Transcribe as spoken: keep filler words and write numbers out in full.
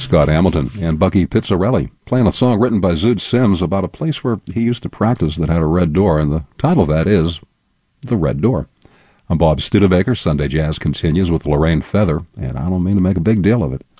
Scott Hamilton and Bucky Pizzarelli, playing a song written by Zoot Sims about a place where he used to practice that had a red door, and the title of that is The Red Door. I'm Bob Studebaker. Sunday Jazz continues with Lorraine Feather, and I don't mean to make a big deal of it.